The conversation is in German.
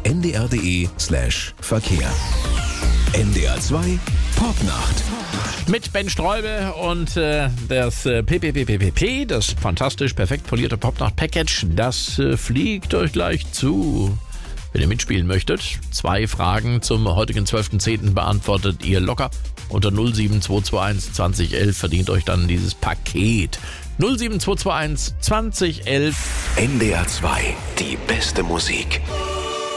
ndr.de/Verkehr. NDR 2 Popnacht. Mit Ben Streube und das PPPPP, das fantastisch perfekt polierte Popnacht-Package, das fliegt euch gleich zu. Wenn ihr mitspielen möchtet, 2 Fragen zum heutigen 12.10. beantwortet ihr locker. Unter 07221 2011 verdient euch dann dieses Paket. 07221 2011. NDR 2, die beste Musik.